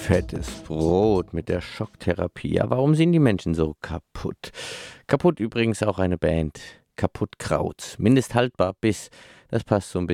Fettes Brot mit der Schocktherapie. Ja, warum sind die Menschen so kaputt? Kaputt übrigens auch eine Band, Kaputt Kraut. Mindesthaltbar bis, das passt so ein